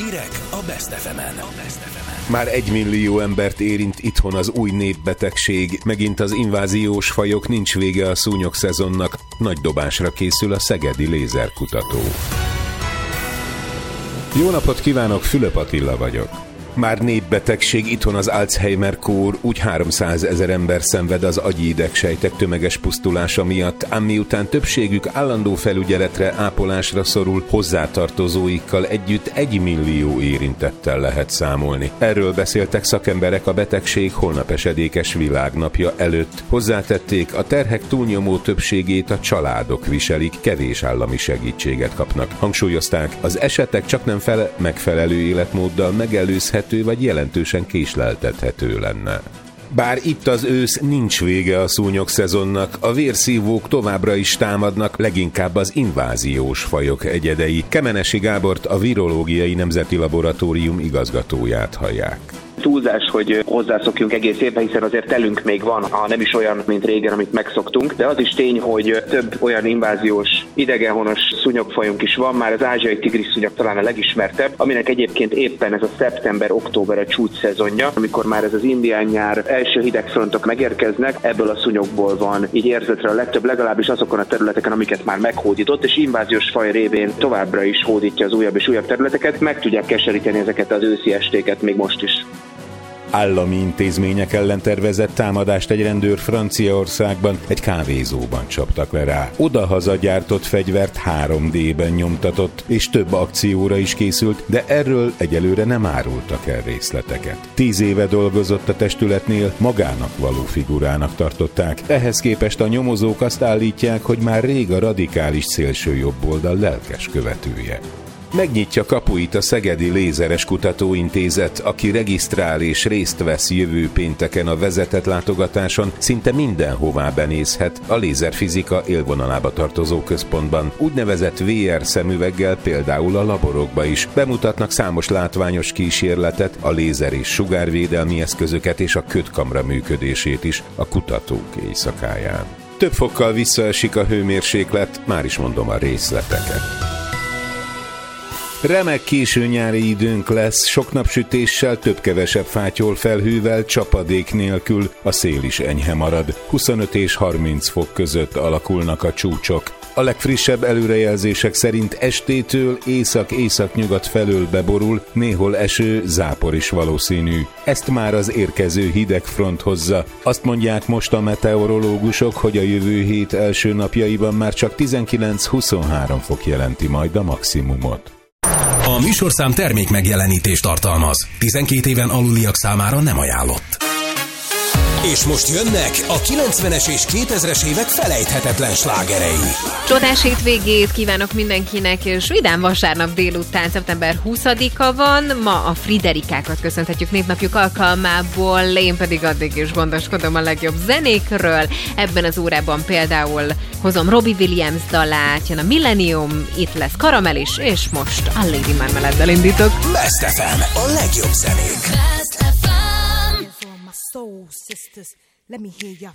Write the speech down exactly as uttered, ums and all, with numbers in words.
Hírek a Best ef emen. Már egymillió embert érint itthon az új népbetegség, megint az inváziós fajok, nincs vége a szúnyog szezonnak, nagy dobásra készül a szegedi lézerkutató. Jó napot kívánok, Fülöp Attila vagyok. Már népbetegség itthon az Alzheimer-kór, úgy háromszázezer ember szenved az agyi idegsejtek tömeges pusztulása miatt, ám miután többségük állandó felügyeletre, ápolásra szorul, hozzátartozóikkal együtt egymillió érintettel lehet számolni. Erről beszéltek szakemberek a betegség holnap esedékes világnapja előtt. Hozzátették, a terhek túlnyomó többségét a családok viselik, kevés állami segítséget kapnak. Hangsúlyozták, az esetek csaknem fele megfelelő életmóddal megelőzhető vagy jelentősen késleltethető lenne. Bár itt az ősz, nincs vége a szúnyog szezonnak, a vérszívók továbbra is támadnak, leginkább az inváziós fajok egyedei. Kemenesi Gábort, a Virológiai Nemzeti Laboratórium igazgatóját hallják. Túlzás, hogy hozzászokjunk egész évben, hiszen azért telünk még van, ha nem is olyan, mint régen, amit megszoktunk, de az is tény, hogy több olyan inváziós, idegenhonos szúnyogfajunk is van, már az ázsiai tigrisszúnyog talán a legismertebb, aminek egyébként éppen ez a szeptember-október a csúcs szezonja, amikor már ez az indián nyár első hidegfrontok megérkeznek, ebből a szúnyogból van így érzetre a legtöbb, legalábbis azokon a területeken, amiket már meghódított, és inváziós faj révén továbbra is hódítja az újabb és újabb területeket, meg tudják keseríteni ezeket az őszi estéket még most is. Állami intézmények ellen tervezett támadást egy rendőr Franciaországban, egy kávézóban csaptak le rá. Odahaza gyártott fegyvert három dében nyomtatott, és több akcióra is készült, de erről egyelőre nem árultak el részleteket. Tíz éve dolgozott a testületnél, magának való figurának tartották. Ehhez képest a nyomozók azt állítják, hogy már rég a radikális szélsőjobboldal lelkes követője. Megnyitja kapuit a Szegedi Lézeres Kutatóintézet, aki regisztrál és részt vesz jövő pénteken a vezetett látogatáson, szinte mindenhová benézhet a lézerfizika élvonalába tartozó központban. Úgynevezett vé er szemüveggel például a laborokba is. Bemutatnak számos látványos kísérletet, a lézer és sugárvédelmi eszközöket és a kötkamra működését is a kutatók éjszakáján. Több fokkal visszaesik a hőmérséklet, már is mondom a részleteket. Remek késő nyári időnk lesz, sok napsütéssel, több-kevesebb fátyol felhővel, csapadék nélkül, a szél is enyhe marad. huszonöt és harminc fok között alakulnak a csúcsok. A legfrissebb előrejelzések szerint estétől észak-északnyugat felől beborul, néhol eső, zápor is valószínű. Ezt már az érkező hidegfront hozza. Azt mondják most a meteorológusok, hogy a jövő hét első napjaiban már csak tizenkilenc-huszonhárom fok jelenti majd a maximumot. A műsorszám termék megjelenítést tartalmaz. tizenkét éven aluliak számára nem ajánlott. És most jönnek a kilencvenes és kétezres évek felejthetetlen slágerei. Csodás hétvégét kívánok mindenkinek, és vidám vasárnap délután, szeptember huszadika van. Ma a Friderikákat köszönhetjük névnapjuk alkalmából, én pedig addig is gondoskodom a legjobb zenékről. Ebben az órában például hozom Robbie Williams dalát, jön a Millennium, itt lesz Karamell is, és most a Lady Marmeleddel indítok. Best ef em, a legjobb zenék. Soul sisters, let me hear your